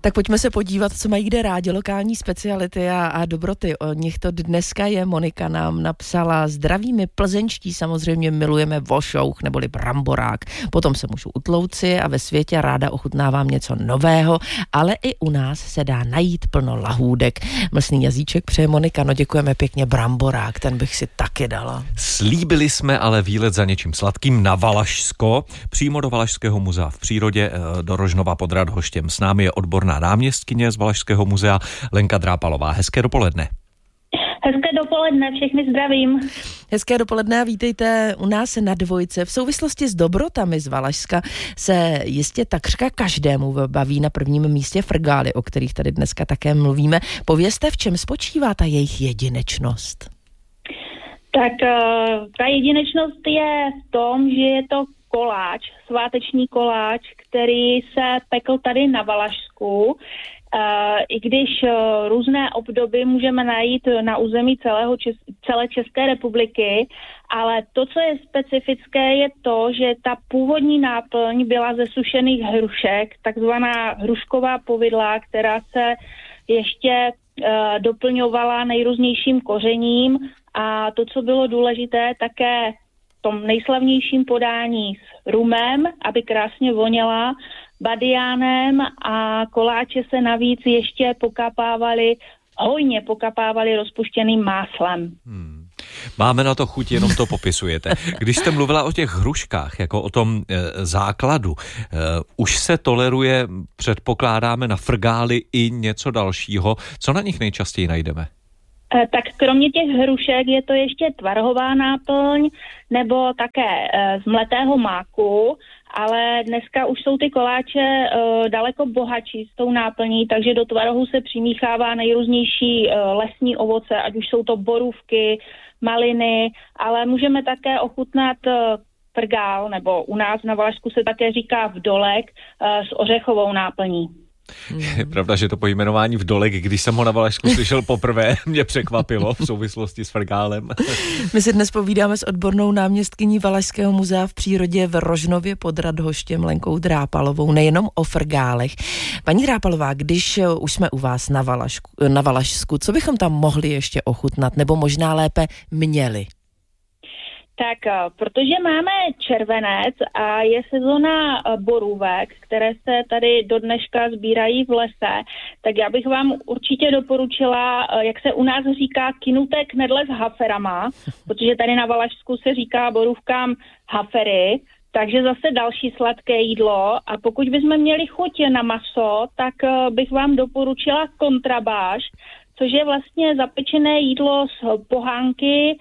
Tak pojďme se podívat, co mají kde rádi, lokální speciality a dobroty. O nich to dneska je. Monika nám napsala: zdravíme plzeňští, samozřejmě milujeme vošouch neboli bramborák. Potom se můžu utlouci a ve světě ráda ochutnávám něco nového, ale i u nás se dá najít plno lahůdek. Mlsný jazyček přeje Monika, no děkujeme pěkně, bramborák, ten bych si taky dala. Slíbili jsme ale výlet za něčím sladkým na Valašsko, přímo do Valašského muzea v přírodě, do Rožnova pod Radhoštěm. S námi je odborná náměstkyně z Valašského muzea Lenka Drápalová. Hezké dopoledne. Hezké dopoledne, všechny zdravím. Hezké dopoledne a vítejte u nás na Dvojce. V souvislosti s dobrotami z Valašska se jistě takřka každému baví na prvním místě frgály, o kterých tady dneska také mluvíme. Povězte, v čem spočívá ta jejich jedinečnost? Tak ta jedinečnost je v tom, že je to koláč, sváteční koláč, který se pekl tady na Valašsku. I když různé obdoby můžeme najít na území celé České republiky, ale to, co je specifické, je to, že ta původní náplň byla ze sušených hrušek, takzvaná hrušková povidla, která se ještě doplňovala nejrůznějším kořením, a to, co bylo důležité, také v tom nejslavnějším podání s rumem, aby krásně voněla, badiánem, a koláče se navíc ještě hojně pokapávaly rozpuštěným máslem. Máme na to chuť, jenom to popisujete. Když jste mluvila o těch hruškách, jako o tom základu, už se toleruje, předpokládáme, na frgály i něco dalšího. Co na nich nejčastěji najdeme? Tak kromě těch hrušek je to ještě tvarohová náplň nebo také z mletého máku, ale dneska už jsou ty koláče daleko bohatší s tou náplní, takže do tvarohu se přimíchává nejrůznější lesní ovoce, ať už jsou to borůvky, maliny, ale můžeme také ochutnat frgál, nebo u nás na Valašsku se také říká vdolek s ořechovou náplní. Je pravda, že to pojmenování vdolek, když jsem ho na Valašsku slyšel poprvé, mě překvapilo v souvislosti s frgálem. My si dnes povídáme s odbornou náměstkyní Valašského muzea v přírodě v Rožnově pod Radhoštěm Lenkou Drápalovou, nejenom o frgálech. Paní Drápalová, když už jsme u vás na Valašsku, co bychom tam mohli ještě ochutnat, nebo možná lépe měli? Tak, protože máme červenec a je sezona borůvek, které se tady do dneška sbírají v lese, tak já bych vám určitě doporučila, jak se u nás říká, kinuté knedle s haferama, protože tady na Valašsku se říká borůvkám hafery, takže zase další sladké jídlo. A pokud bychom měli chuť na maso, tak bych vám doporučila kontrabáš, což je vlastně zapečené jídlo z pohánky,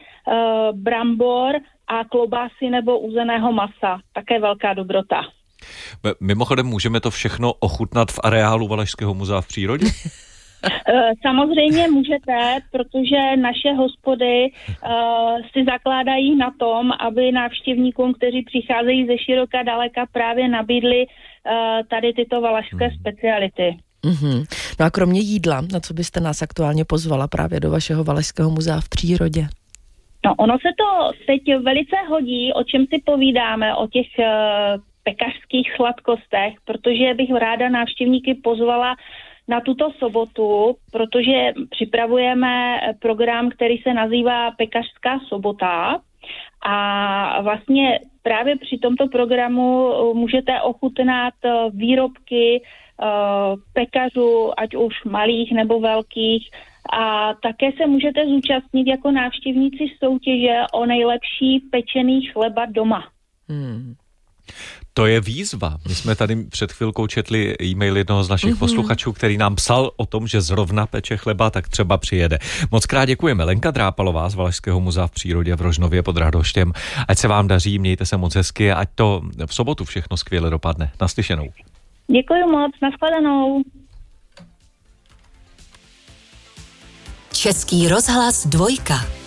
brambor a klobásy nebo uzeného masa. Také velká dobrota. Mimochodem, můžeme to všechno ochutnat v areálu Valašského muzea v přírodě? Samozřejmě můžete, protože naše hospody si zakládají na tom, aby návštěvníkům, kteří přicházejí ze široka daleka, právě nabídli tady tyto valašské speciality. Mm-hmm. No a kromě jídla, na co byste nás aktuálně pozvala právě do vašeho Valašského muzea v přírodě? No, ono se to teď velice hodí, o čem si povídáme, o těch pekařských sladkostech, protože bych ráda návštěvníky pozvala na tuto sobotu, protože připravujeme program, který se nazývá Pekařská sobota, a vlastně právě při tomto programu můžete ochutnat výrobky pekařů, ať už malých nebo velkých, a také se můžete zúčastnit jako návštěvníci soutěže o nejlepší pečený chleba doma. To je výzva. My jsme tady před chvilkou četli e-mail jednoho z našich posluchačů, který nám psal o tom, že zrovna peče chleba, tak třeba přijede. Moc krát děkujeme. Lenka Drápalová z Valašského muzea v přírodě v Rožnově pod Radhoštěm. Ať se vám daří, mějte se moc hezky a ať to v sobotu všechno skvěle dopadne. Naslyšenou. Děkuji moc, nashledanou. Český rozhlas 2.